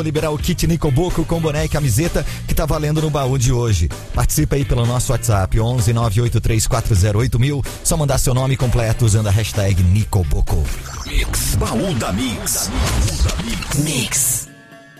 Liberar o kit Nicoboco com boné e camiseta que tá valendo no baú de hoje. Participa aí pelo nosso WhatsApp 11 983408000. Só mandar seu nome completo usando a hashtag Nicoboco. Mix, baú da Mix. Mix.